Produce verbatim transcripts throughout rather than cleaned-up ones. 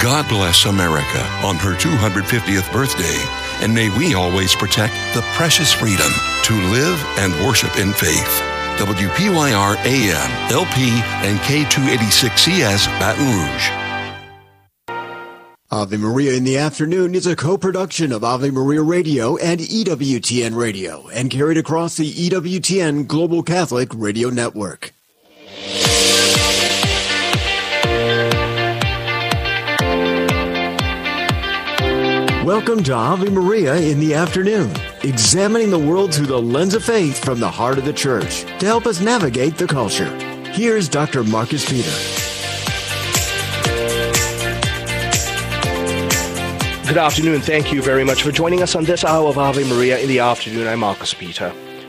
God bless America on her two hundred fiftieth birthday, and may we always protect the precious freedom to live and worship in faith. W P Y R A M, L P, and K two eighty-six C S Baton Rouge. Ave Maria in the Afternoon is a co-production of Ave Maria Radio and E W T N Radio and carried across the E W T N Global Catholic Radio Network. Welcome to Ave Maria in the Afternoon, examining the world through the lens of faith from the heart of the Church to help us navigate the culture. Here's Doctor Marcus Peter. Good afternoon. Thank you very much for joining us on this hour of Ave Maria in the Afternoon. I'm Marcus Peter.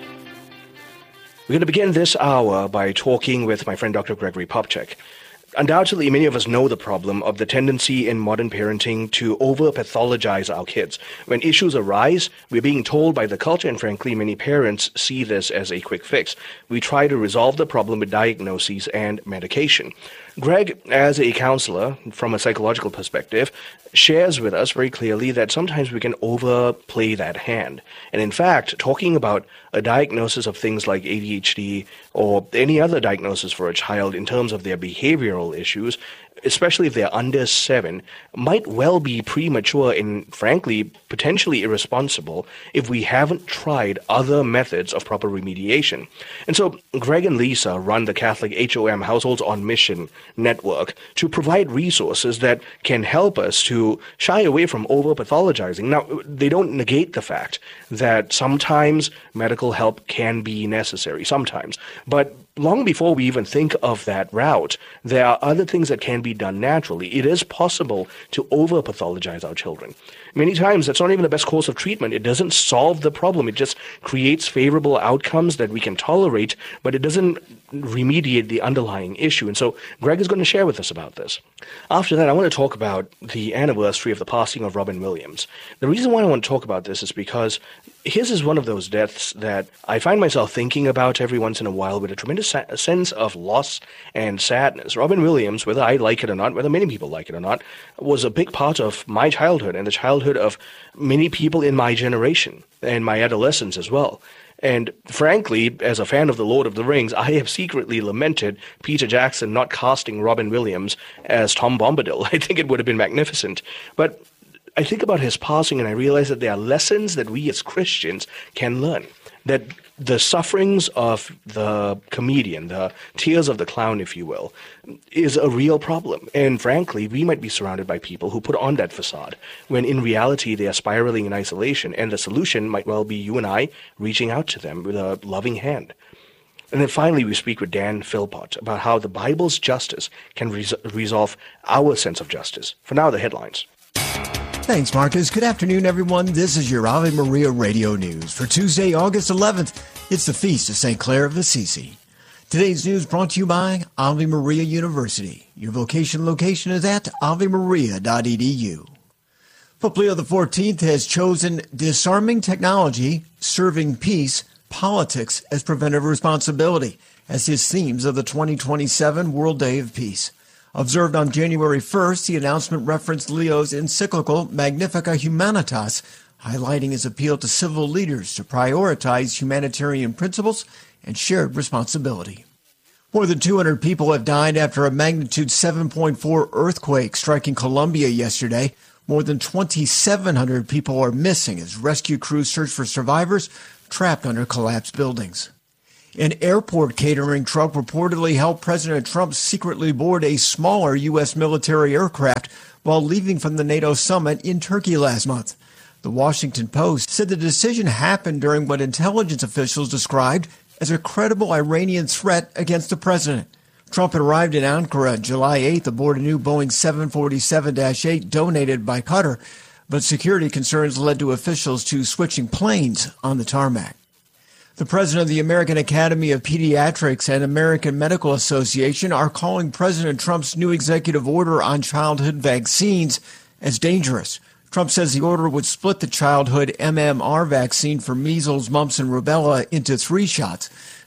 We're going to begin this hour by talking with my friend Doctor Gregory Popcak. Undoubtedly, many of us know the problem of the tendency in modern parenting to over-pathologize our kids. When issues arise, we're being told by the culture, and frankly, many parents see this as a quick fix. We try to resolve the problem with diagnoses and medication. Greg, as a counselor, from a psychological perspective, shares with us very clearly that sometimes we can overplay that hand. And in fact, talking about a diagnosis of things like A D H D or any other diagnosis for a child in terms of their behavioral issues, especially if they're under seven, might well be premature and, frankly, potentially irresponsible if we haven't tried other methods of proper remediation. And so Greg and Lisa run the Catholic H O M Households on Mission network to provide resources that can help us to shy away from over-pathologizing. Now, they don't negate the fact that sometimes medical help can be necessary, sometimes, but long before we even think of that route, there are other things that can be done naturally. It is possible to over-pathologize our children. Many times, that's not even the best course of treatment. It doesn't solve the problem. It just creates favorable outcomes that we can tolerate, but it doesn't remediate the underlying issue. And so Greg is going to share with us about this. After that, I want to talk about the anniversary of the passing of Robin Williams. The reason why I want to talk about this is because his is one of those deaths that I find myself thinking about every once in a while with a tremendous sa- sense of loss and sadness. Robin Williams, whether I like it or not, whether many people like it or not, was a big part of my childhood and the childhood of many people in my generation and my adolescence as well. And frankly, as a fan of The Lord of the Rings, I have secretly lamented Peter Jackson not casting Robin Williams as Tom Bombadil. I think it would have been magnificent. But I think about his passing and I realize that there are lessons that we as Christians can learn. That the sufferings of the comedian, the tears of the clown, if you will, is a real problem. And frankly, we might be surrounded by people who put on that facade, when in reality they are spiraling in isolation, and the solution might well be you and I reaching out to them with a loving hand. And then finally, we speak with Dan Philpott about how the Bible's justice can res- resolve our sense of justice. For now, the headlines. Thanks, Marcus. Good afternoon, everyone. This is your Ave Maria Radio News for Tuesday, August eleventh. It's the Feast of Saint Clare of Assisi. Today's news brought to you by Ave Maria University. Your vocation location is at ave maria dot e d u. Pope Leo the fourteenth has chosen disarming technology, serving peace, politics as preventive responsibility as his themes of the twenty twenty-seven World Day of Peace. Observed on January first, the announcement referenced Leo's encyclical Magnificat Humanitas, highlighting his appeal to civil leaders to prioritize humanitarian principles and shared responsibility. More than two hundred people have died after a magnitude seven point four earthquake striking Colombia yesterday. More than twenty-seven hundred people are missing as rescue crews search for survivors trapped under collapsed buildings. An airport catering truck reportedly helped President Trump secretly board a smaller U S military aircraft while leaving from the NATO summit in Turkey last month. The Washington Post said the decision happened during what intelligence officials described as a credible Iranian threat against the president. Trump had arrived in Ankara July eighth aboard a new Boeing seven forty-seven dash eight donated by Qatar, but security concerns led to officials to switching planes on the tarmac. The president of the American Academy of Pediatrics and American Medical Association are calling President Trump's new executive order on childhood vaccines as dangerous. Trump says the order would split the childhood M M R vaccine for measles, mumps, and rubella into three shots.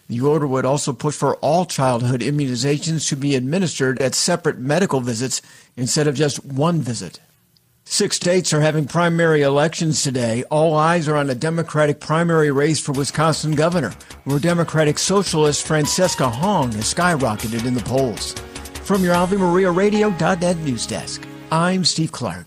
The order would also push for all childhood immunizations to be administered at separate medical visits instead of just one visit. Six states are having primary elections today. All eyes are on a Democratic primary race for Wisconsin governor, where Democratic socialist Francesca Hong has skyrocketed in the polls. From your Ave Maria Radio dot net news desk, I'm Steve Clark.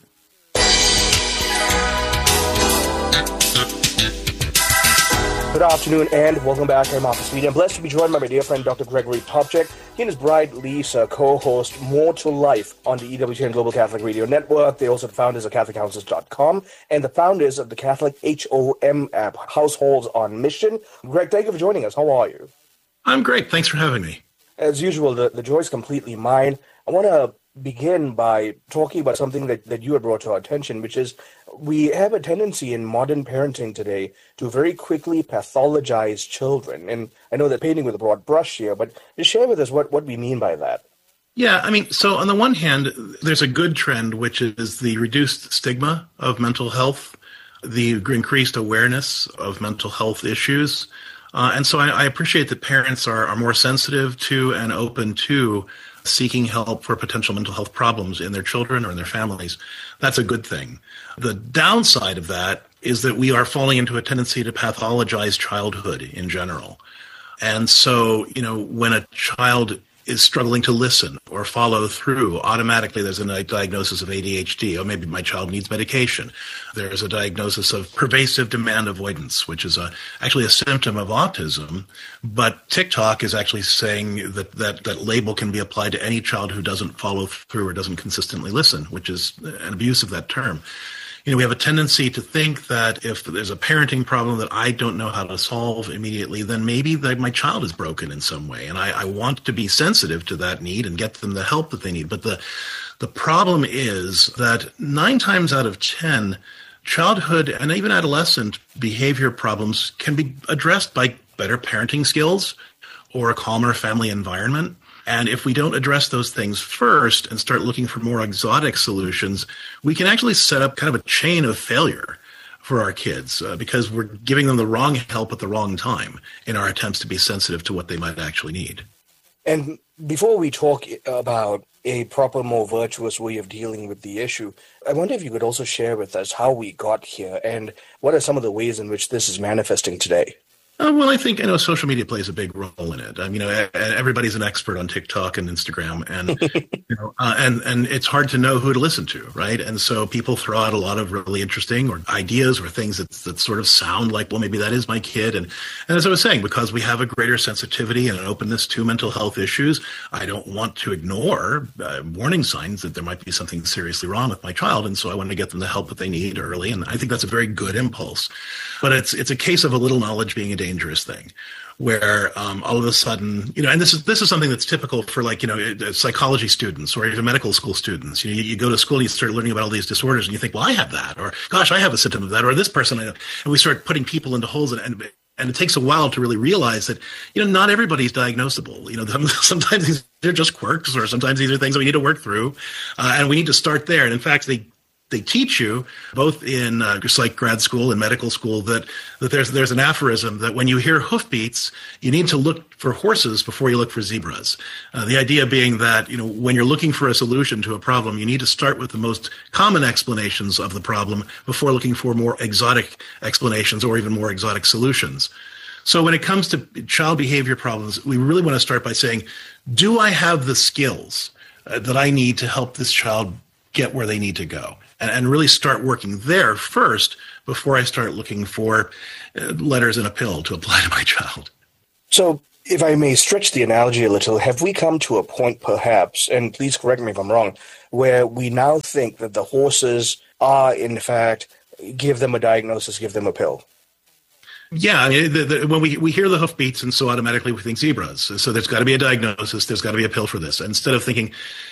Good afternoon and welcome back. I'm Marcus Speedy. I'm blessed to be joined by my dear friend Doctor Gregory Popcak. He and his bride Lisa co-host More to Life on the E W T N Global Catholic Radio Network. They also the founders of Catholic Houses dot com and the founders of the Catholic H O M app, Households on Mission. Greg, thank you for joining us. How are you? I'm great. Thanks for having me. As usual, the, the joy is completely mine. I want to begin by talking about something that, that you had brought to our attention, which is we have a tendency in modern parenting today to very quickly pathologize children. And I know that painting with a broad brush here, but just share with us what, what we mean by that. Yeah, I mean, so on the one hand, there's a good trend, which is the reduced stigma of mental health, the increased awareness of mental health issues. Uh, and so I, I appreciate that parents are, are more sensitive to and open to seeking help for potential mental health problems in their children or in their families. That's a good thing. The downside of that is that we are falling into a tendency to pathologize childhood in general. And so, you know, when a child is struggling to listen or follow through, automatically there's a diagnosis of A D H D. Or maybe my child needs medication. There's a diagnosis of pervasive demand avoidance, which is a, actually a symptom of autism. But TikTok is actually saying that, that that label can be applied to any child who doesn't follow through or doesn't consistently listen, which is an abuse of that term. You know, we have a tendency to think that if there's a parenting problem that I don't know how to solve immediately, then maybe that my child is broken in some way. And I, I want to be sensitive to that need and get them the help that they need. But the the problem is that nine times out of ten, childhood and even adolescent behavior problems can be addressed by better parenting skills or a calmer family environment. And if we don't address those things first and start looking for more exotic solutions, we can actually set up kind of a chain of failure for our kids uh, because we're giving them the wrong help at the wrong time in our attempts to be sensitive to what they might actually need. And before we talk about a proper, more virtuous way of dealing with the issue, I wonder if you could also share with us how we got here and what are some of the ways in which this is manifesting today. Uh, well, I think, you know, social media plays a big role in it. Um, you know, everybody's an expert on TikTok and Instagram, and you know, uh, and and it's hard to know who to listen to, right? And so people throw out a lot of really interesting or ideas or things that that sort of sound like, well, maybe that is my kid. And and as I was saying, because we have a greater sensitivity and an openness to mental health issues, I don't want to ignore uh, warning signs that there might be something seriously wrong with my child, and so I want to get them the help that they need early. And I think that's a very good impulse. But it's it's a case of a little knowledge being a dangerous thing, where um, all of a sudden, you know, and this is this is something that's typical for, like, you know, psychology students or even medical school students. You know, you, you go to school and you start learning about all these disorders, and you think, well, I have that, or gosh, I have a symptom of that, or this person, I know. And we start putting people into holes, and, and and it takes a while to really realize that, you know, not everybody's diagnosable. You know, sometimes these are just quirks, or sometimes these are things that we need to work through, uh, and we need to start there. And in fact, they. They teach you both in uh, psych grad school and medical school that, that there's there's an aphorism that when you hear hoofbeats, you need to look for horses before you look for zebras. Uh, the idea being that, you know, when you're looking for a solution to a problem, you need to start with the most common explanations of the problem before looking for more exotic explanations or even more exotic solutions. So when it comes to child behavior problems, we really want to start by saying, do I have the skills uh, that I need to help this child get where they need to go? And, and really start working there first before I start looking for uh, letters in a pill to apply to my child. So if I may stretch the analogy a little, have we come to a point perhaps, and please correct me if I'm wrong, where we now think that the horses are, in fact, give them a diagnosis, give them a pill? Yeah, I mean, the, the, when we, we hear the hoofbeats, and so automatically we think zebras. So there's got to be a diagnosis, there's got to be a pill for this. Instead of thinking,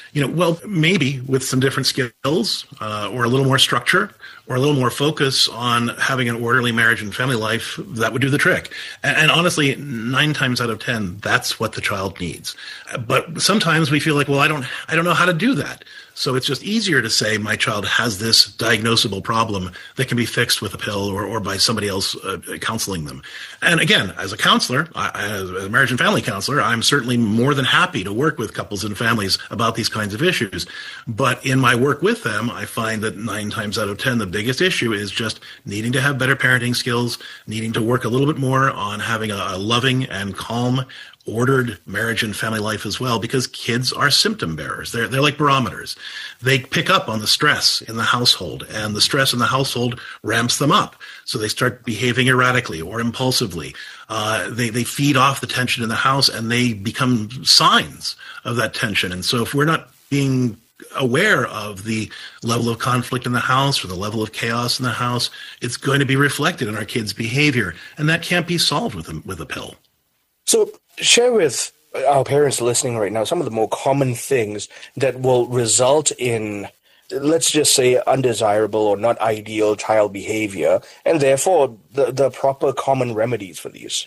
You know, well, maybe with some different skills uh, or a little more structure or a little more focus on having an orderly marriage and family life, that would do the trick. And, and honestly, nine times out of ten, that's what the child needs. But sometimes we feel like, well, I don't, I don't know how to do that. So it's just easier to say my child has this diagnosable problem that can be fixed with a pill or, or by somebody else uh, counseling them. And again, as a counselor, I, as a marriage and family counselor, I'm certainly more than happy to work with couples and families about these kinds of issues. But in my work with them, I find that nine times out of ten, the biggest issue is just needing to have better parenting skills, needing to work a little bit more on having a, a loving and calm, ordered marriage and family life as well, because kids are symptom bearers. They're, they're like barometers. They pick up on the stress in the household, and the stress in the household ramps them up. So they start behaving erratically or impulsively. Uh, they, they feed off the tension in the house, and they become signs of that tension. And so if we're not being aware of the level of conflict in the house or the level of chaos in the house, it's going to be reflected in our kids' behavior. And that can't be solved with a, with a pill. So share with our parents listening right now some of the more common things that will result in, let's just say, undesirable or not ideal child behavior, and therefore the, the proper common remedies for these.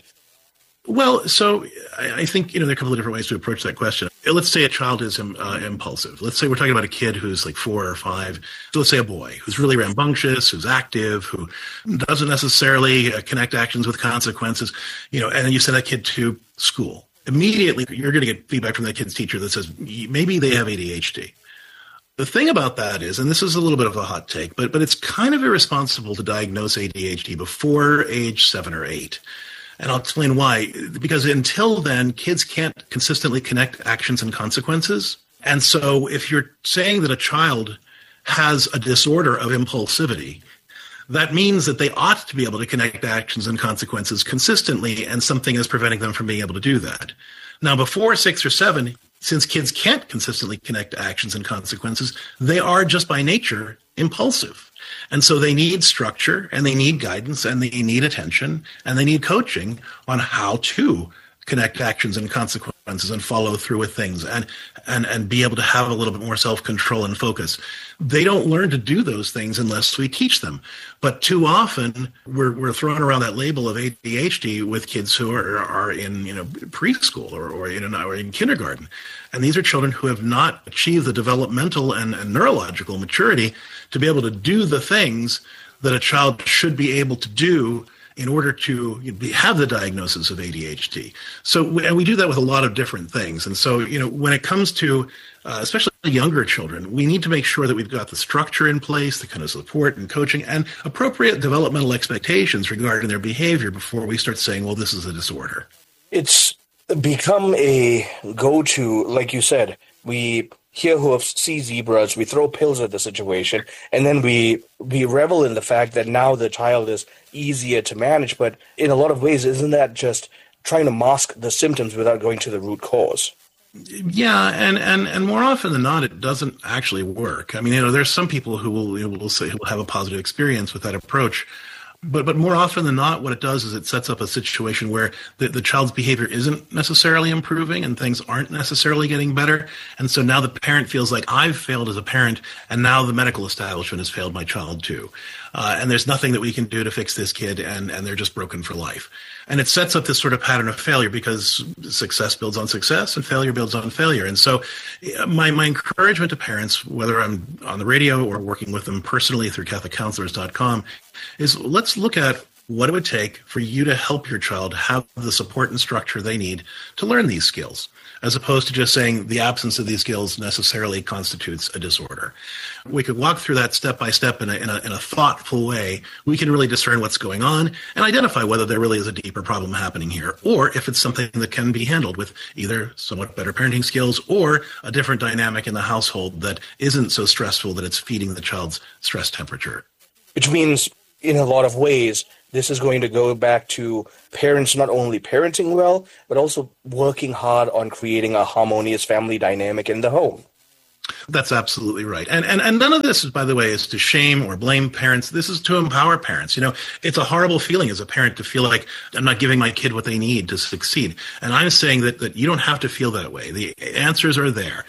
Well, so I think, you know, there are a couple of different ways to approach that question. Let's say a child is uh, impulsive. Let's say we're talking about a kid who's like four or five. So let's say a boy who's really rambunctious, who's active, who doesn't necessarily uh, connect actions with consequences, you know, and then you send that kid to school. Immediately, you're going to get feedback from that kid's teacher that says maybe they have A D H D. The thing about that is, and this is a little bit of a hot take, but but it's kind of irresponsible to diagnose A D H D before age seven or eight. And I'll explain why. Because until then, kids can't consistently connect actions and consequences. And so if you're saying that a child has a disorder of impulsivity, that means that they ought to be able to connect actions and consequences consistently, and something is preventing them from being able to do that. Now, before six or seven, since kids can't consistently connect actions and consequences, they are just by nature impulsive. And so they need structure, and they need guidance, and they need attention, and they need coaching on how to connect actions and consequences and follow through with things, and and and be able to have a little bit more self-control and focus. They don't learn to do those things unless we teach them. But too often we're we're throwing around that label of A D H D with kids who are, are in, you know, preschool or, or in or in kindergarten. And these are children who have not achieved the developmental and, and neurological maturity to be able to do the things that a child should be able to do in order to have the diagnosis of A D H D. So, and we do that with a lot of different things. And so, you know, when it comes to uh, especially younger children, we need to make sure that we've got the structure in place, the kind of support and coaching, and appropriate developmental expectations regarding their behavior before we start saying, well, this is a disorder. It's become a go-to, like you said. We hear who see zebras, we throw pills at the situation, and then we we revel in the fact that now the child is easier to manage. But in a lot of ways, isn't that just trying to mask the symptoms without going to the root cause? Yeah, and, and, and more often than not, it doesn't actually work. I mean, you know, there's some people who will, you know, will say will have a positive experience with that approach. But but more often than not, what it does is it sets up a situation where the, the child's behavior isn't necessarily improving and things aren't necessarily getting better. And so now the parent feels like, I've failed as a parent, and now the medical establishment has failed my child too. Uh, and there's nothing that we can do to fix this kid, and, and they're just broken for life. And it sets up this sort of pattern of failure, because success builds on success and failure builds on failure. And so my, my encouragement to parents, whether I'm on the radio or working with them personally through Catholic Counselors dot com, is let's look at what it would take for you to help your child have the support and structure they need to learn these skills, as opposed to just saying the absence of these skills necessarily constitutes a disorder. We could walk through that step by step in a, in a, in a thoughtful way. We can really discern what's going on and identify whether there really is a deeper problem happening here, or if it's something that can be handled with either somewhat better parenting skills or a different dynamic in the household that isn't so stressful that it's feeding the child's stress temperature. Which means, in a lot of ways, this is going to go back to parents not only parenting well, but also working hard on creating a harmonious family dynamic in the home. That's absolutely right. And, and and none of this, is, by the way, is to shame or blame parents. This is to empower parents. You know, it's a horrible feeling as a parent to feel like I'm not giving my kid what they need to succeed. And I'm saying that, that you don't have to feel that way. The answers are there.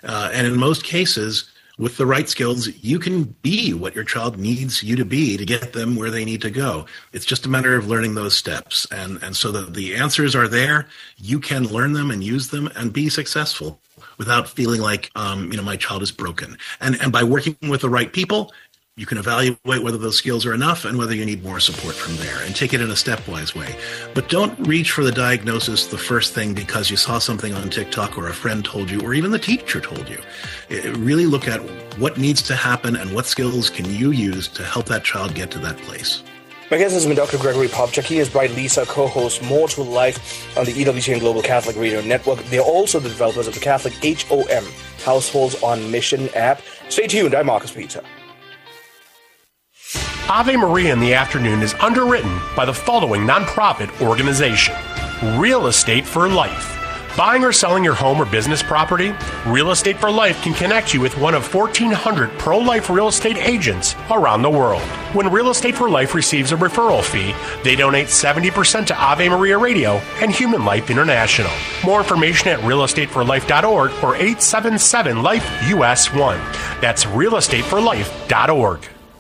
Uh, and in most cases, with the right skills, you can be what your child needs you to be to get them where they need to go. It's just a matter of learning those steps. And, and so that the answers are there, you can learn them and use them and be successful without feeling like, um, you know, my child is broken. And, and by working with the right people, you can evaluate whether those skills are enough and whether you need more support from there, and take it in a stepwise way. But don't reach for the diagnosis the first thing because you saw something on TikTok or a friend told you or even the teacher told you. It, really look at what needs to happen and what skills can you use to help that child get to that place. My guest has been Doctor Gregory Popcak. He is Bright Lisa, co-host More to Life on the E W T N Global Catholic Radio Network. They're also the developers of the Catholic H O M, Households on Mission app. Stay tuned. I'm Marcus Peter. Ave Maria in the Afternoon is underwritten by the following nonprofit organization: Real Estate for Life. Buying or selling your home or business property? Real Estate for Life can connect you with one of fourteen hundred pro-life real estate agents around the world. When Real Estate for Life receives a referral fee, they donate seventy percent to Ave Maria Radio and Human Life International. More information at real estate for life dot org or eight seven seven life U S one. That's real estate for life dot org.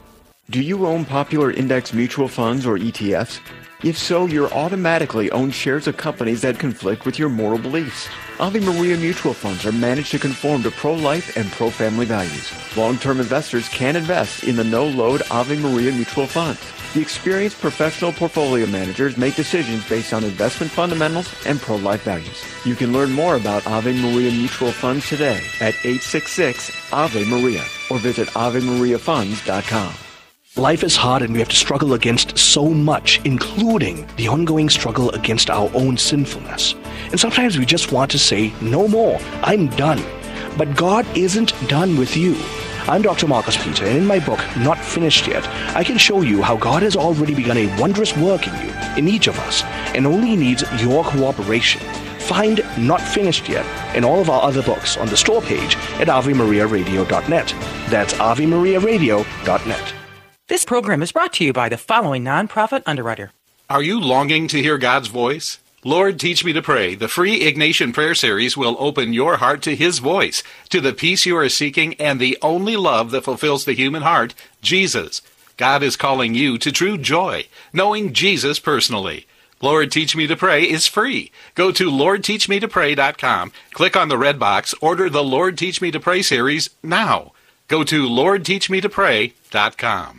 Do you own popular index mutual funds or E T Fs? If so, you're automatically own shares of companies that conflict with your moral beliefs. Ave Maria mutual funds are managed to conform to pro-life and pro-family values. Long-term investors can invest in the no-load Ave Maria mutual funds. The experienced professional portfolio managers make decisions based on investment fundamentals and pro-life values. You can learn more about Ave Maria mutual funds today at eight six six Ave Maria or visit ave maria funds dot com. Life is hard and we have to struggle against so much, including the ongoing struggle against our own sinfulness. And sometimes we just want to say, no more, I'm done. But God isn't done with you. I'm Doctor Marcus Peter, and in my book, Not Finished Yet, I can show you how God has already begun a wondrous work in you, in each of us, and only needs your cooperation. Find Not Finished Yet and all of our other books on the store page at ave maria radio dot net. That's ave maria radio dot net. This program is brought to you by the following nonprofit underwriter. Are you longing to hear God's voice? Lord, Teach Me to Pray, the free Ignatian prayer series will open your heart to His voice, to the peace you are seeking, and the only love that fulfills the human heart, Jesus. God is calling you to true joy, knowing Jesus personally. Lord, Teach Me to Pray is free. Go to lord teach me to pray dot com, click on the red box, order the Lord, Teach Me to Pray series now. Go to lord teach me to pray dot com.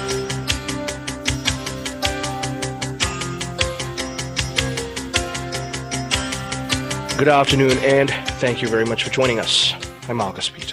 Good afternoon, and thank you very much for joining us. I'm Marcus Peter.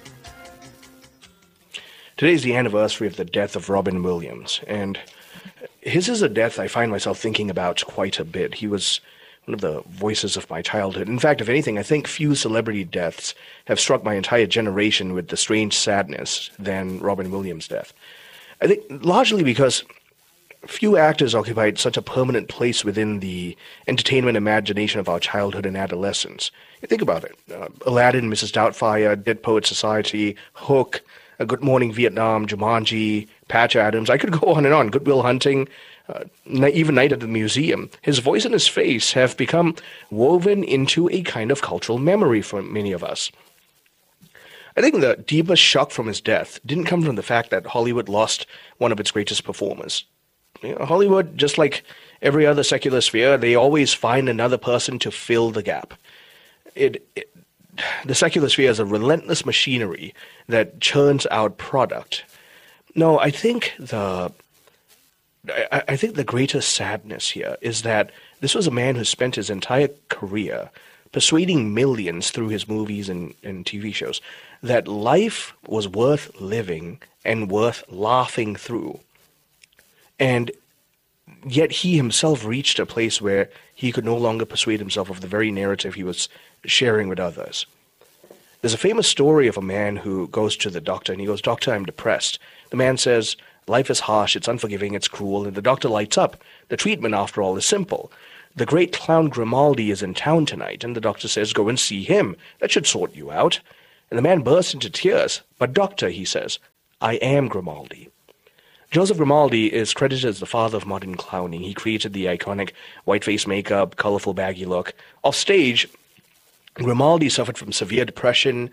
Today is the anniversary of the death of Robin Williams, and his is a death I find myself thinking about quite a bit. He was one of the voices of my childhood. In fact, if anything, I think few celebrity deaths have struck my entire generation with the strange sadness than Robin Williams' death. I think largely because few actors occupied such a permanent place within the entertainment imagination of our childhood and adolescence. You think about it. Uh, Aladdin, Missus Doubtfire, Dead Poets Society, Hook, A Good Morning Vietnam, Jumanji, Patch Adams. I could go on and on. Good Will Hunting, uh, even Night at the Museum. His voice and his face have become woven into a kind of cultural memory for many of us. I think the deepest shock from his death didn't come from the fact that Hollywood lost one of its greatest performers. You know, Hollywood, just like every other secular sphere, they always find another person to fill the gap. It, it, the secular sphere is a relentless machinery that churns out product. No, I think the I, I think the greatest sadness here is that this was a man who spent his entire career persuading millions through his movies and, and T V shows that life was worth living and worth laughing through. And yet he himself reached a place where he could no longer persuade himself of the very narrative he was sharing with others. There's a famous story of a man who goes to the doctor and he goes, "Doctor, I'm depressed." The man says, "Life is harsh, it's unforgiving, it's cruel," and the doctor lights up. The treatment, after all, is simple. "The great clown Grimaldi is in town tonight," and the doctor says, "Go and see him. That should sort you out." And the man bursts into tears. "But doctor," he says, "I am Grimaldi." Joseph Grimaldi is credited as the father of modern clowning. He created the iconic white-face makeup, colorful baggy look. Off stage, Grimaldi suffered from severe depression,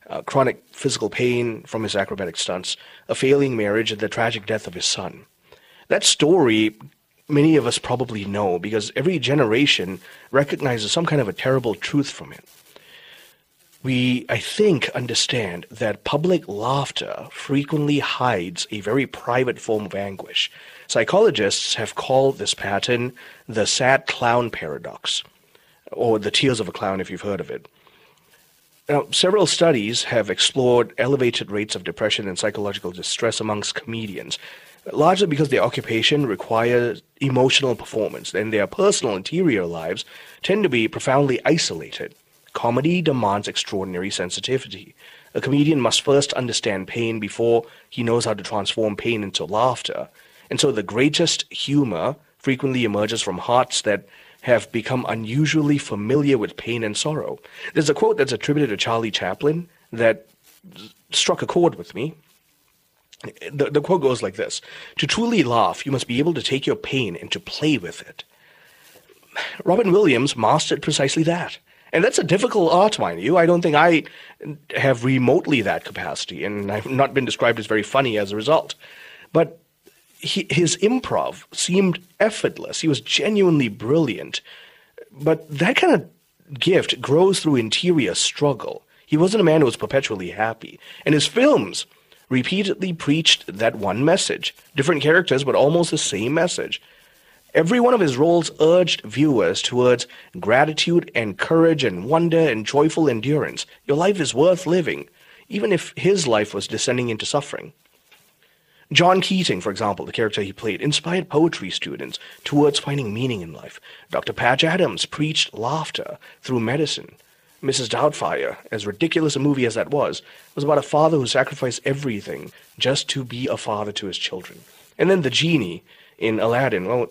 uh, chronic physical pain from his acrobatic stunts, a failing marriage, and the tragic death of his son. That story, many of us probably know because every generation recognizes some kind of a terrible truth from it. We, I think, understand that public laughter frequently hides a very private form of anguish. Psychologists have called this pattern the sad clown paradox, or the tears of a clown if you've heard of it. Now, several studies have explored elevated rates of depression and psychological distress amongst comedians, largely because their occupation requires emotional performance, and their personal interior lives tend to be profoundly isolated. Comedy demands extraordinary sensitivity. A comedian must first understand pain before he knows how to transform pain into laughter. And so the greatest humor frequently emerges from hearts that have become unusually familiar with pain and sorrow. There's a quote that's attributed to Charlie Chaplin that struck a chord with me. The, the quote goes like this: "To truly laugh, you must be able to take your pain and to play with it." Robin Williams mastered precisely that. And that's a difficult art, mind you. I don't think I have remotely that capacity, and I've not been described as very funny as a result. But he, his improv seemed effortless. He was genuinely brilliant. But that kind of gift grows through interior struggle. He wasn't a man who was perpetually happy. And his films repeatedly preached that one message. Different characters, but almost the same message. Every one of his roles urged viewers towards gratitude and courage and wonder and joyful endurance. Your life is worth living, even if his life was descending into suffering. John Keating, for example, the character he played, inspired poetry students towards finding meaning in life. Doctor Patch Adams preached laughter through medicine. Missus Doubtfire, as ridiculous a movie as that was, was about a father who sacrificed everything just to be a father to his children. And then the genie in Aladdin, well,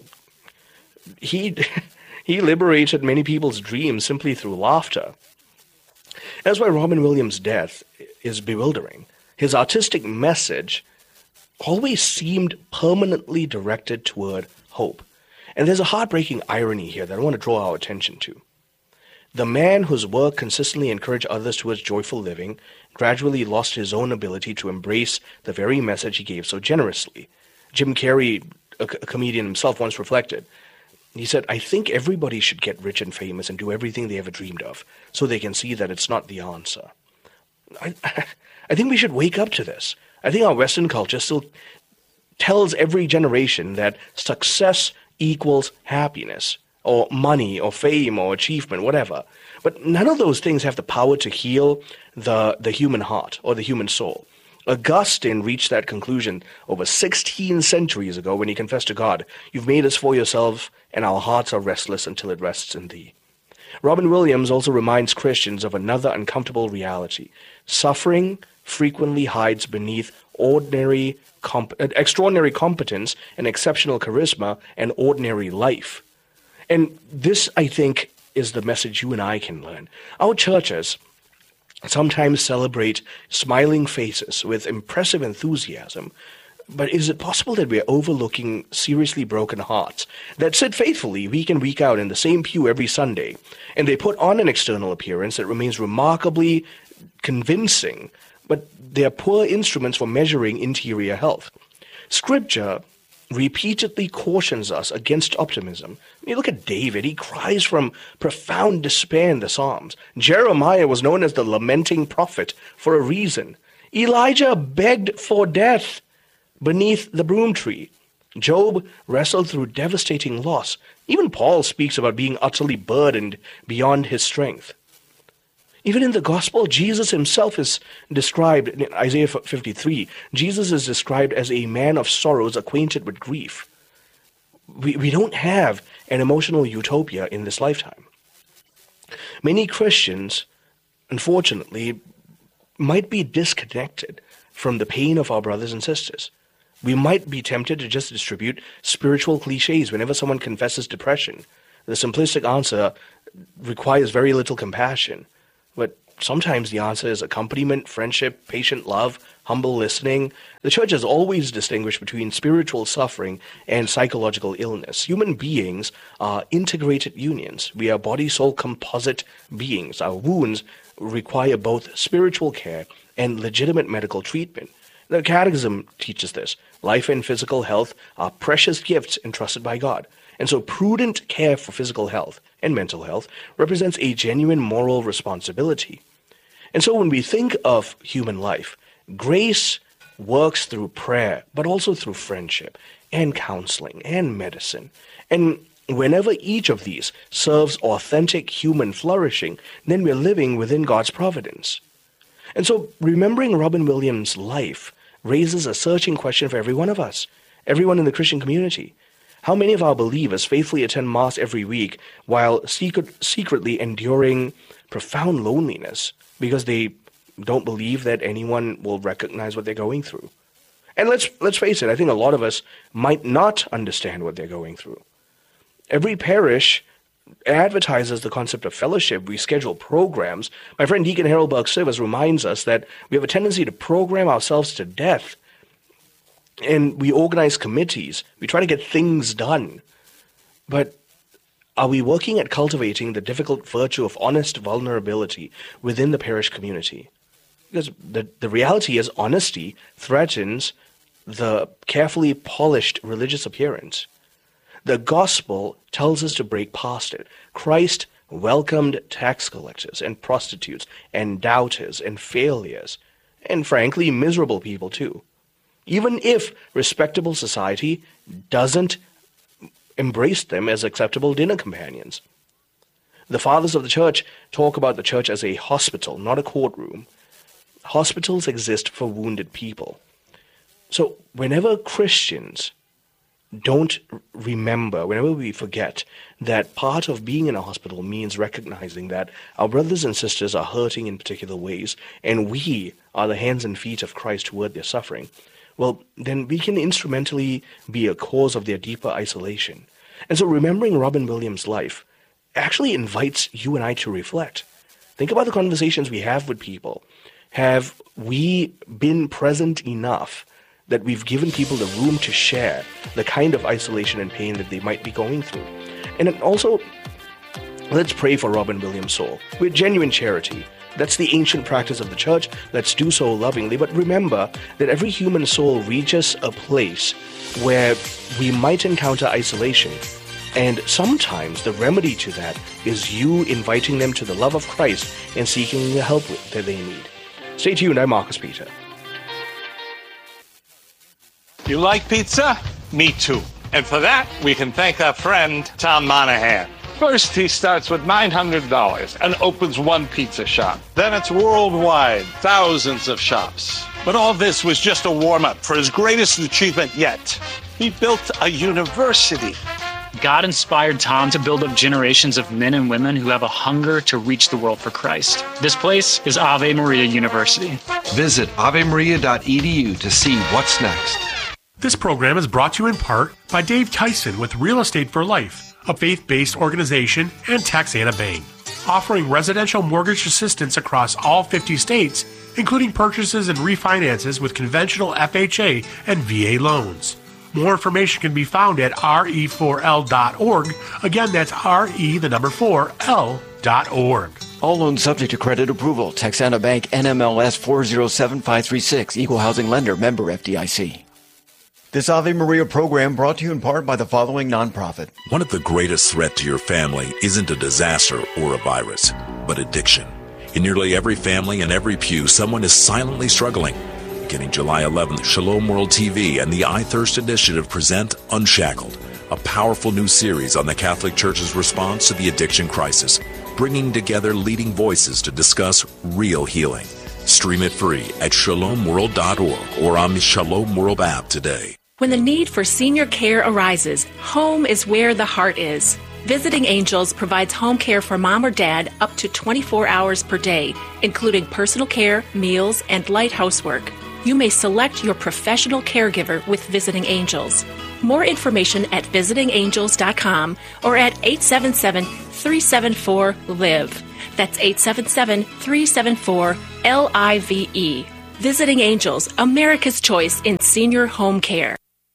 he he liberated many people's dreams simply through laughter. That's why Robin Williams' death is bewildering. His artistic message always seemed permanently directed toward hope. And there's a heartbreaking irony here that I want to draw our attention to. The man whose work consistently encouraged others towards joyful living gradually lost his own ability to embrace the very message he gave so generously. Jim Carrey, a, a comedian himself, once reflected. He said, "I think everybody should get rich and famous and do everything they ever dreamed of so they can see that it's not the answer." I, I think we should wake up to this. I think our Western culture still tells every generation that success equals happiness, or money, or fame, or achievement, whatever. But none of those things have the power to heal the, the human heart or the human soul. Augustine reached that conclusion over sixteen centuries ago when he confessed to God, "You've made us for yourself, and our hearts are restless until it rests in thee." Robin Williams also reminds Christians of another uncomfortable reality. Suffering frequently hides beneath ordinary, comp- extraordinary competence and exceptional charisma and ordinary life. And this, I think, is the message you and I can learn. Our churches sometimes celebrate smiling faces with impressive enthusiasm, but is it possible that we're overlooking seriously broken hearts that sit faithfully week in, week out in the same pew every Sunday, and they put on an external appearance that remains remarkably convincing, but they're poor instruments for measuring interior health? Scripture repeatedly cautions us against optimism. You look at David, he cries from profound despair in the Psalms. Jeremiah was known as the lamenting prophet for a reason. Elijah begged for death beneath the broom tree. Job wrestled through devastating loss. Even Paul speaks about being utterly burdened beyond his strength. Even in the gospel, Jesus himself is described, in Isaiah fifty-three, Jesus is described as a man of sorrows acquainted with grief. We, we don't have an emotional utopia in this lifetime. Many Christians, unfortunately, might be disconnected from the pain of our brothers and sisters. We might be tempted to just distribute spiritual cliches whenever someone confesses depression. The simplistic answer requires very little compassion. But sometimes the answer is accompaniment, friendship, patient love, humble listening. The church has always distinguished between spiritual suffering and psychological illness. Human beings are integrated unions. We are body-soul composite beings. Our wounds require both spiritual care and legitimate medical treatment. The Catechism teaches this. Life and physical health are precious gifts entrusted by God. And so prudent care for physical health and mental health represents a genuine moral responsibility. And so when we think of human life, grace works through prayer, but also through friendship and counseling and medicine. And whenever each of these serves authentic human flourishing, then we're living within God's providence. And so remembering Robin Williams' life raises a searching question for every one of us, everyone in the Christian community. How many of our believers faithfully attend Mass every week while secret, secretly enduring profound loneliness because they don't believe that anyone will recognize what they're going through? And let's let's face it, I think a lot of us might not understand what they're going through. Every parish advertises the concept of fellowship. We schedule programs. My friend Deacon Harold Burke-Sivers reminds us that we have a tendency to program ourselves to death. And we organize committees. We try to get things done. But are we working at cultivating the difficult virtue of honest vulnerability within the parish community? Because the, the reality is honesty threatens the carefully polished religious appearance. The gospel tells us to break past it. Christ welcomed tax collectors and prostitutes and doubters and failures, and frankly, miserable people too. Even if respectable society doesn't embrace them as acceptable dinner companions. The fathers of the church talk about the church as a hospital, not a courtroom. Hospitals exist for wounded people. So whenever Christians don't remember, whenever we forget that part of being in a hospital means recognizing that our brothers and sisters are hurting in particular ways, and we are the hands and feet of Christ toward their suffering, well, then we can instrumentally be a cause of their deeper isolation. And so remembering Robin Williams' life actually invites you and I to reflect. Think about the conversations we have with people. Have we been present enough that we've given people the room to share the kind of isolation and pain that they might be going through? And also, let's pray for Robin Williams' soul with genuine charity. That's the ancient practice of the church. Let's do so lovingly. But remember that every human soul reaches a place where we might encounter isolation. And sometimes the remedy to that is you inviting them to the love of Christ and seeking the help that they need. Stay tuned. I'm Marcus Peter. You like pizza? Me too. And for that, we can thank our friend, Tom Monahan. First, he starts with nine hundred dollars and opens one pizza shop. Then it's worldwide, thousands of shops. But all this was just a warm-up for his greatest achievement yet. He built a university. God inspired Tom to build up generations of men and women who have a hunger to reach the world for Christ. This place is Ave Maria University. Visit ave maria dot e d u to see what's next. This program is brought to you in part by Dave Tyson with Real Estate for Life, a faith-based organization, and Texana Bank, offering residential mortgage assistance across all fifty states, including purchases and refinances with conventional F H A and V A loans. More information can be found at R E four L dot org. Again, that's R E, the number four, L dot org. All loans subject to credit approval. Texana Bank, N M L S four zero seven five three six, Equal Housing Lender, member F D I C. This Ave Maria program brought to you in part by the following nonprofit. One of the greatest threats to your family isn't a disaster or a virus, but addiction. In nearly every family and every pew, someone is silently struggling. Beginning July eleventh, Shalom World T V and the I Thirst Initiative present Unshackled, a powerful new series on the Catholic Church's response to the addiction crisis, bringing together leading voices to discuss real healing. Stream it free at shalom world dot org or on the Shalom World app today. When the need for senior care arises, home is where the heart is. Visiting Angels provides home care for mom or dad up to twenty-four hours per day, including personal care, meals, and light housework. You may select your professional caregiver with Visiting Angels. More information at visiting angels dot com or at eight seven seven, three seven four, L I V E. That's eight seven seven, three seven four, L I V E. Visiting Angels, America's choice in senior home care.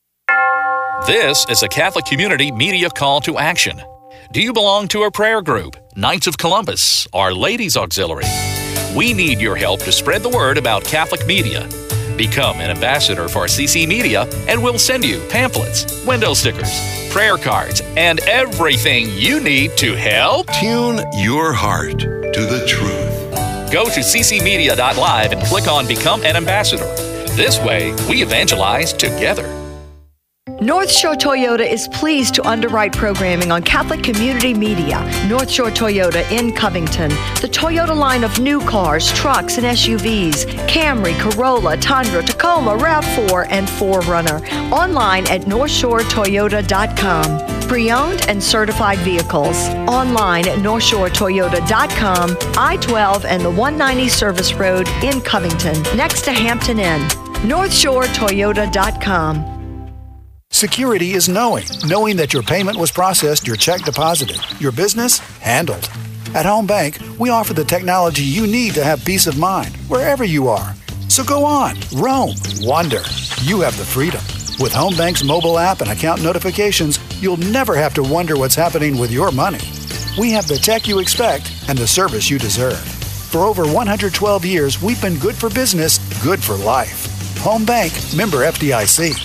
This is a Catholic Community Media call to action. Do you belong to a prayer group, Knights of Columbus, or Ladies Auxiliary? We need your help to spread the word about Catholic media. Become an ambassador for C C Media, and we'll send you pamphlets, window stickers, prayer cards, and everything you need to help tune your heart to the truth. Go to c c media dot live and click on Become an Ambassador. This way, we evangelize together. North Shore Toyota is pleased to underwrite programming on Catholic Community Media. North Shore Toyota in Covington. The Toyota line of new cars, trucks, and S U Vs. Camry, Corolla, Tundra, Tacoma, RAV four, and four runner. Online at north shore toyota dot com. Pre-owned and certified vehicles. Online at north shore toyota dot com. I twelve and the one ninety Service Road in Covington, next to Hampton Inn. north shore toyota dot com. Security is knowing. Knowing that your payment was processed, your check deposited, your business handled. At Home Bank, we offer the technology you need to have peace of mind wherever you are. So go on, roam, wander. You have the freedom. With Home Bank's mobile app and account notifications, you'll never have to wonder what's happening with your money. We have the tech you expect and the service you deserve. For over one hundred twelve years, we've been good for business, good for life. Home Bank, member F D I C.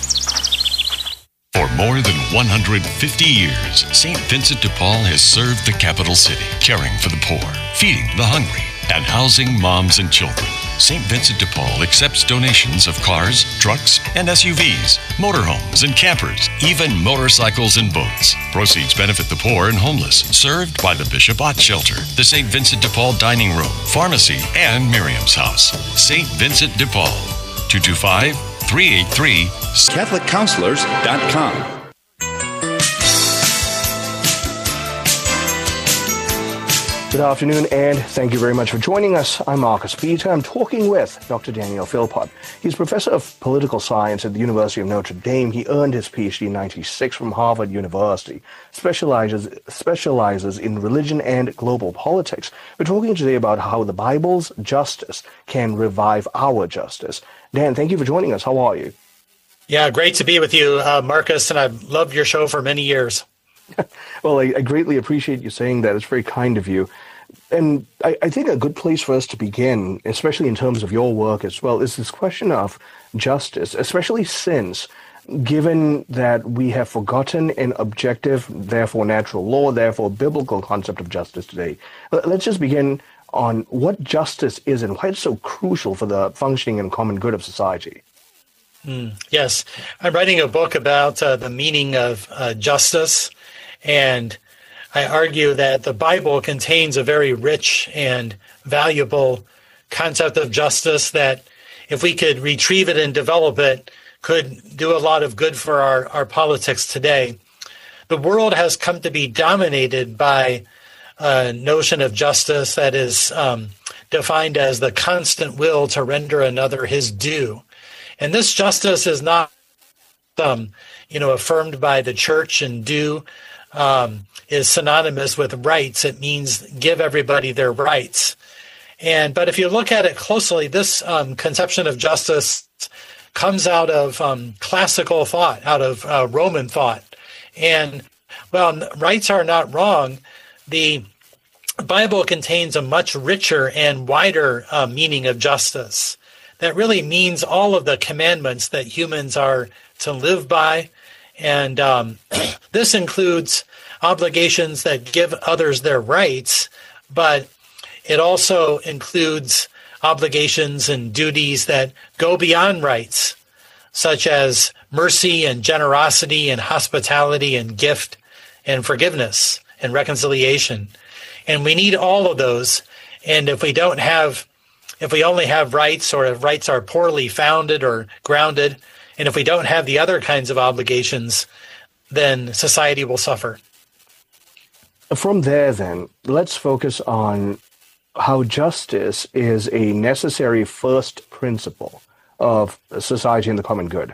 For more than one hundred fifty years, Saint Vincent de Paul has served the capital city, caring for the poor, feeding the hungry, and housing moms and children. Saint Vincent de Paul accepts donations of cars, trucks, and S U Vs, motorhomes and campers, even motorcycles and boats. Proceeds benefit the poor and homeless, served by the Bishop Ott Shelter, the Saint Vincent de Paul Dining Room, Pharmacy, and Miriam's House. Saint Vincent de Paul, two two five, three eight three, Catholic Counselors dot com. Good afternoon, and thank you very much for joining us. I'm Marcus Peter. I'm talking with Doctor Daniel Philpott. He's professor of political science at the University of Notre Dame. He earned his P H D in ninety-six from Harvard University, specializes, specializes in religion and global politics. We're talking today about how the Bible's justice can revive our justice. Dan, thank you for joining us. How are you? Yeah, great to be with you, uh, Marcus, and I've loved your show for many years. Well, I, I greatly appreciate you saying that. It's very kind of you. And I, I think a good place for us to begin, especially in terms of your work as well, is this question of justice, especially since, given that we have forgotten an objective, therefore natural law, therefore biblical concept of justice today. Let's just begin on what justice is and why it's so crucial for the functioning and common good of society. Mm, yes, I'm writing a book about uh, the meaning of uh, justice, and I argue that the Bible contains a very rich and valuable concept of justice that, if we could retrieve it and develop it, could do a lot of good for our, our politics today. The world has come to be dominated by a notion of justice that is um, defined as the constant will to render another his due. And this justice is not, um, you know, affirmed by the church, and due um, is synonymous with rights. It means give everybody their rights. And but if you look at it closely, this um, conception of justice comes out of um, classical thought, out of uh, Roman thought. And well, rights are not wrong. The Bible contains a much richer and wider uh, meaning of justice that really means all of the commandments that humans are to live by. And um, this includes obligations that give others their rights, but it also includes obligations and duties that go beyond rights, such as mercy and generosity and hospitality and gift and forgiveness and reconciliation. And we need all of those. And if we don't have, if we only have rights, or if rights are poorly founded or grounded, and if we don't have the other kinds of obligations, then society will suffer. From there, then, let's focus on how justice is a necessary first principle of society and the common good.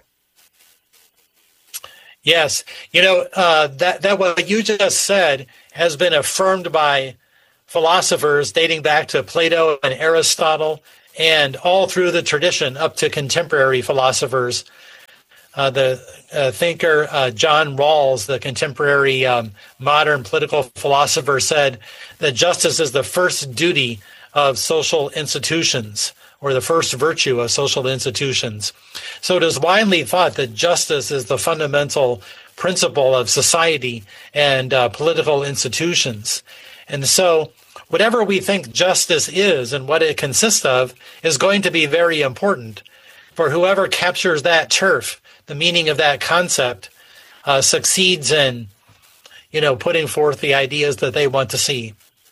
Yes. You know, uh, that, that what you just said has been affirmed by philosophers dating back to Plato and Aristotle, and all through the tradition up to contemporary philosophers. Uh, the uh, thinker uh, John Rawls, the contemporary um, modern political philosopher, said that justice is the first duty of social institutions, or the first virtue of social institutions. So it is widely thought that justice is the fundamental principle of society and uh, political institutions. And so whatever we think justice is and what it consists of is going to be very important. For whoever captures that turf, the meaning of that concept, uh, succeeds in, you know, putting forth the ideas that they want to see.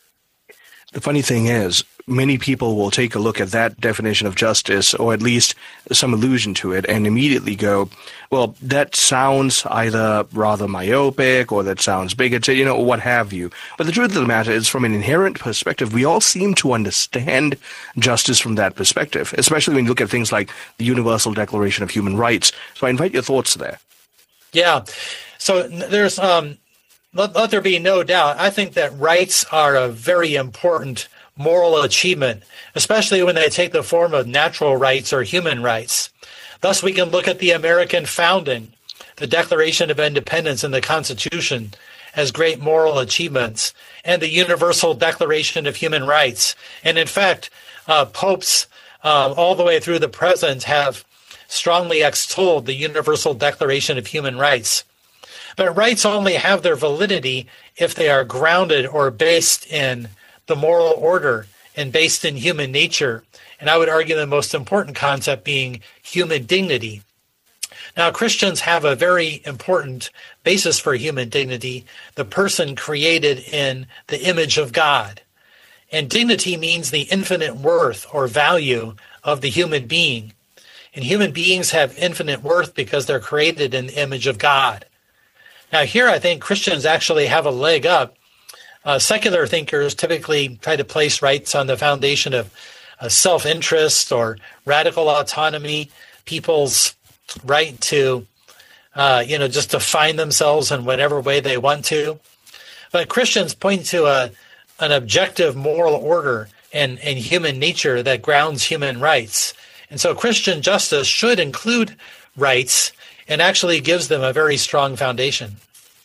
The funny thing is, many people will take a look at that definition of justice, or at least some allusion to it, and immediately go, well, that sounds either rather myopic, or that sounds bigoted, you know, what have you. But the truth of the matter is, from an inherent perspective, we all seem to understand justice from that perspective, especially when you look at things like the Universal Declaration of Human Rights. So I invite your thoughts there. Yeah. So there's... um. Let, let there be no doubt. I think that rights are a very important moral achievement, especially when they take the form of natural rights or human rights. Thus, we can look at the American founding, the Declaration of Independence, and the Constitution as great moral achievements, and the Universal Declaration of Human Rights. And in fact, uh, popes uh, all the way through the present have strongly extolled the Universal Declaration of Human Rights. But rights only have their validity if they are grounded or based in the moral order and based in human nature. And I would argue the most important concept being human dignity. Now, Christians have a very important basis for human dignity, the person created in the image of God. And dignity means the infinite worth or value of the human being. And human beings have infinite worth because they're created in the image of God. Now, here I think Christians actually have a leg up. Uh, secular thinkers typically try to place rights on the foundation of uh, self-interest or radical autonomy, people's right to, uh, you know, just define themselves in whatever way they want to. But Christians point to a an objective moral order and, and human nature that grounds human rights. And so Christian justice should include rights and actually gives them a very strong foundation.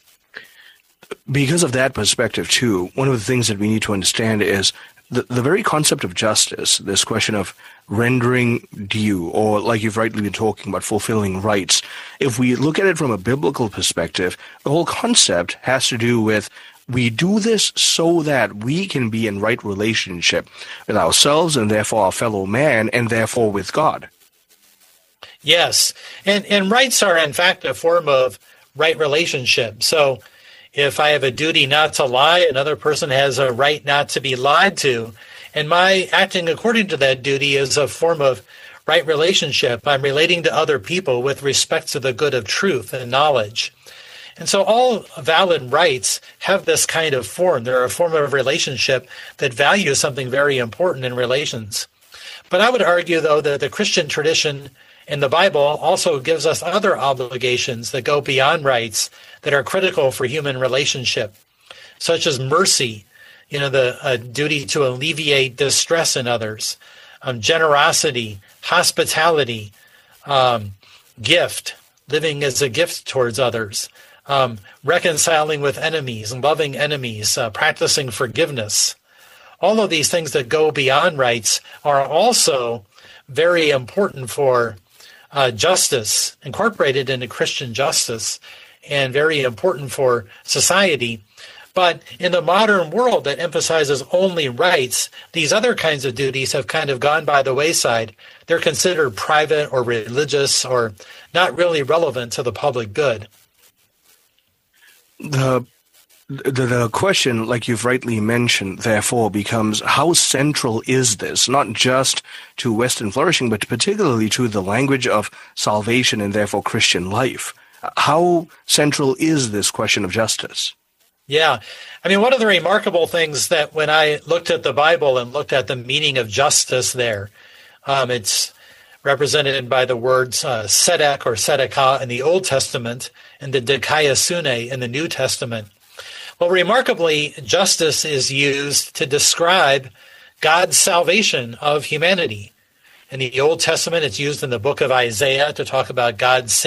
Because of that perspective, too, one of the things that we need to understand is the, the very concept of justice, this question of rendering due, or like you've rightly been talking about, fulfilling rights. If we look at it from a biblical perspective, the whole concept has to do with we do this so that we can be in right relationship with ourselves and therefore our fellow man and therefore with God. Yes, and, and rights are in fact a form of right relationship. So if I have a duty not to lie, another person has a right not to be lied to. And my acting according to that duty is a form of right relationship. I'm relating to other people with respect to the good of truth and knowledge. And so all valid rights have this kind of form. They're a form of relationship that values something very important in relations. But I would argue, though, that the Christian tradition and the Bible also gives us other obligations that go beyond rights that are critical for human relationship, such as mercy, you know, the uh, duty to alleviate distress in others, um, generosity, hospitality, um, gift, living as a gift towards others, um, reconciling with enemies and loving enemies, uh, practicing forgiveness. All of these things that go beyond rights are also very important for uh, justice, incorporated into Christian justice, and very important for society. But in the modern world that emphasizes only rights, these other kinds of duties have kind of gone by the wayside. They're considered private or religious or not really relevant to the public good. The The, the question, like you've rightly mentioned, therefore, becomes how central is this, not just to Western flourishing, but particularly to the language of salvation and therefore Christian life? How central is this question of justice? Yeah. I mean, one of the remarkable things that when I looked at the Bible and looked at the meaning of justice there, um, it's represented by the words uh, tzedek or tzedekah in the Old Testament and the dikaiosune in the New Testament. Well, remarkably, justice is used to describe God's salvation of humanity. In the Old Testament, it's used in the book of Isaiah to talk about God's